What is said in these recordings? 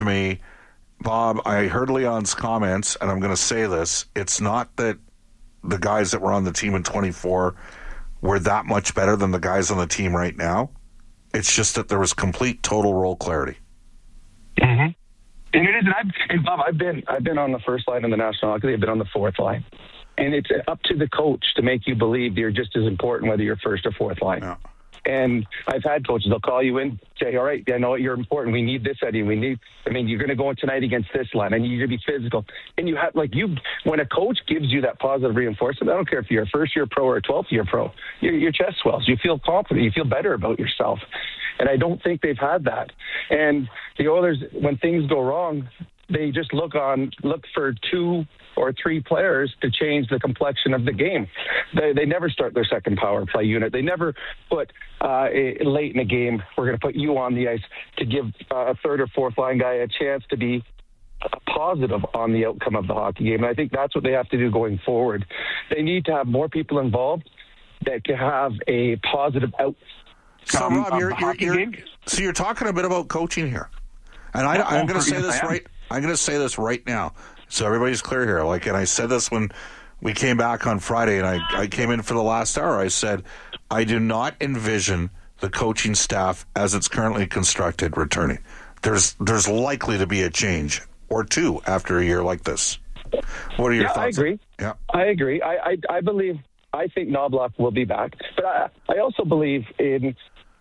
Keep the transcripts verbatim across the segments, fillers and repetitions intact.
me, Bob, I heard Leon's comments, and I'm going to say this. It's not that the guys that were on the team in twenty-four were that much better than the guys on the team right now. It's just that there was complete, total role clarity. Mm-hmm. And it is, and, I've, and Bob, I've been, I've been on the first line in the National Hockey League. I've been on the fourth line. And it's up to the coach to make you believe you're just as important whether you're first or fourth line. Yeah. And I've had coaches, they'll call you in, say, all right, I know you're important. We need this out of you. We need, I mean, you're going to go in tonight against this line. I need you to be physical. And you have, like, you, when a coach gives you that positive reinforcement, I don't care if you're a first year pro or a twelfth year pro, your, your chest swells. You feel confident. You feel better about yourself. And I don't think they've had that. And the Oilers, when things go wrong, they just look on, look for two or three players to change the complexion of the game. They they never start their second power play unit. They never put uh, a, late in the game, we're going to put you on the ice to give uh, a third or fourth line guy a chance to be positive on the outcome of the hockey game. And I think that's what they have to do going forward. They need to have more people involved that can have a positive outcome. So, Rob, you're, you're, you're, so you're talking a bit about coaching here. And I, I'm going to say this right. I'm going to say this right now, so everybody's clear here. Like, and I said this when we came back on Friday, and I, I came in for the last hour. I said, I do not envision the coaching staff as it's currently constructed returning. There's there's likely to be a change or two after a year like this. What are your yeah, thoughts? I agree. Yeah, I agree. I, I I believe. I think Knoblauch will be back, but I I also believe in.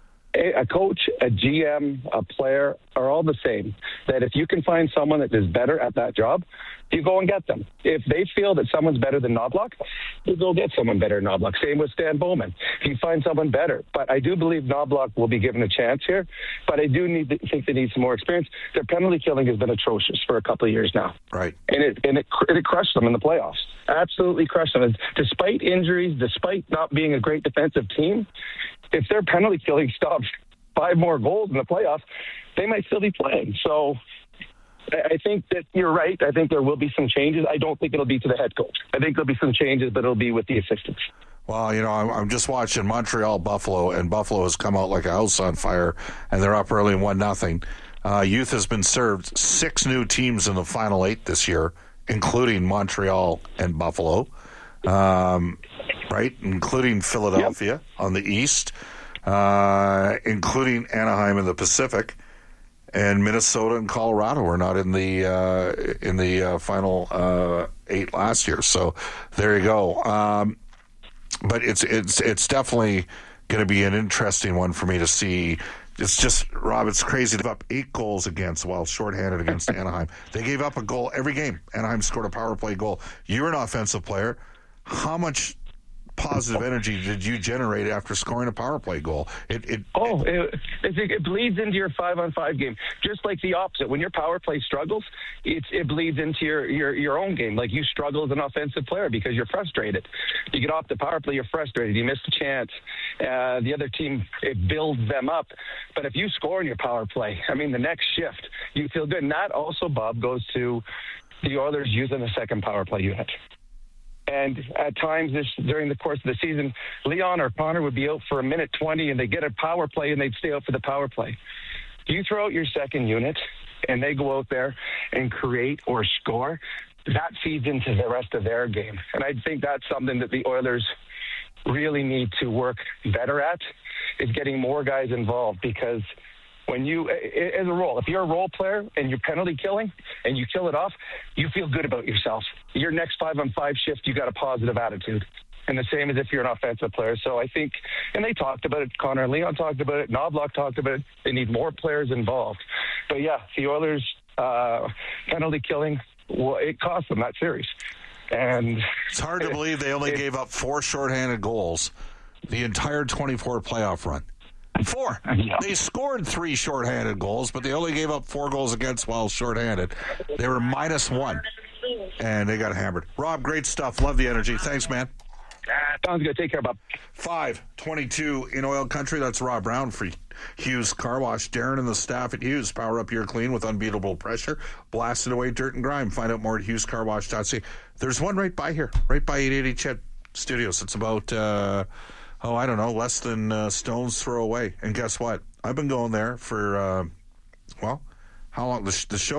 A coach, a G M, a player are all the same. That if you can find someone that is better at that job, you go and get them. If they feel that someone's better than Knoblauch, you go get someone better than Knoblauch. Same with Stan Bowman. If you find someone better. But I do believe Knoblauch will be given a chance here. But I do need to think they need some more experience. Their penalty killing has been atrocious for a couple of years now. Right. And it and it, it crushed them in the playoffs. Absolutely crushed them. And despite injuries, despite not being a great defensive team, if their penalty killing stops five more goals in the playoffs, they might still be playing. So I think that you're right. I think there will be some changes. I don't think it'll be to the head coach. I think there'll be some changes, but it'll be with the assistants. Well, you know, I'm, I'm just watching Montreal Buffalo, and Buffalo has come out like a house on fire, and they're up early one nothing. Uh, youth has been served six new teams in the final eight this year, including Montreal and Buffalo. Um, right, including Philadelphia yep. on the East, uh, including Anaheim in the Pacific, and Minnesota and Colorado were not in the uh, in the uh, final uh, eight last year. So there you go. Um, but it's it's it's definitely going to be an interesting one for me to see. It's just, Rob, it's crazy to give up eight goals against while shorthanded against Anaheim. They gave up a goal every game. Anaheim scored a power play goal. You're an offensive player. How much positive energy did you generate after scoring a power play goal? It, it oh, it, it, it bleeds into your five-on-five game, just like the opposite. When your power play struggles, it's, it bleeds into your, your, your own game. Like you struggle as an offensive player because you're frustrated. You get off the power play, you're frustrated. You miss a chance. Uh, the other team, it builds them up. But if you score in your power play, I mean, the next shift, you feel good. And that also, Bob, goes to the Oilers using the second power play unit. And at times this, during the course of the season, Leon or Connor would be out for a minute twenty, and they get a power play, and they'd stay out for the power play. You throw out your second unit, and they go out there and create or score, that feeds into the rest of their game. And I think that's something that the Oilers really need to work better at, is getting more guys involved, because when you, as a role, if you're a role player and you're penalty killing and you kill it off, you feel good about yourself. Your next five-on-five shift, you got a positive attitude. And the same as if you're an offensive player. So I think, and they talked about it, Connor and Leon talked about it, Knoblauch talked about it, they need more players involved. But yeah, the Oilers uh, penalty killing, well, it cost them that series. And it's hard to it, believe they only it, gave up four shorthanded goals the entire twenty-four playoff run. Four. Yeah. They scored three shorthanded goals, but they only gave up four goals against while shorthanded. They were minus one, and they got hammered. Rob, great stuff. Love the energy. Thanks, man. Sounds good. Take care, Bob. five twenty-two in Oil Country. That's Rob Brown for Hughes Car Wash. Darren and the staff at Hughes. Power up your clean with unbeatable pressure. Blasted away dirt and grime. Find out more at hughes car wash dot c a. There's one right by here, right by eight eighty Chet Studios. It's about... Uh, Oh, I don't know, less than uh, stone's throw away. And guess what? I've been going there for, uh, well, How long? The, the show